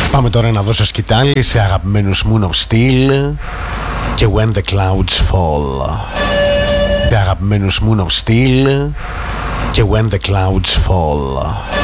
Πάμε τώρα να δώσω σκητάλη σε αγαπημένους Moon of Steel και When the Clouds Fall. Σε αγαπημένους Moon of Steel και When the Clouds Fall.